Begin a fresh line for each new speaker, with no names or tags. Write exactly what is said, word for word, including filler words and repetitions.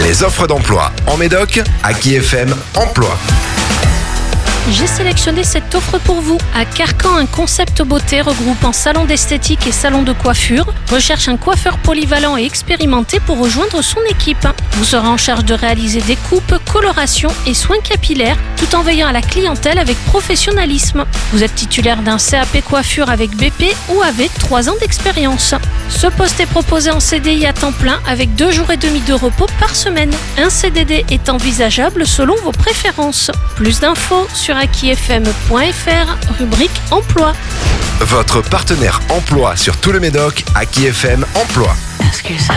Les offres d'emploi en Médoc, Aki F M Emploi.
J'ai sélectionné cette offre pour vous. À Carcan, un concept beauté regroupant salon d'esthétique et salon de coiffure recherche un coiffeur polyvalent et expérimenté pour rejoindre son équipe. Vous serez en charge de réaliser des coupes, colorations et soins capillaires tout en veillant à la clientèle avec professionnalisme. Vous êtes titulaire d'un C A P coiffure avec B P ou avec trois ans d'expérience. Ce poste est proposé en C D I à temps plein avec deux jours et demi de repos par semaine. Un C D D est envisageable selon vos préférences. Plus d'infos sur aki f m point f r, rubrique emploi.
Votre partenaire emploi sur tout le Médoc, Aki F M Emploi.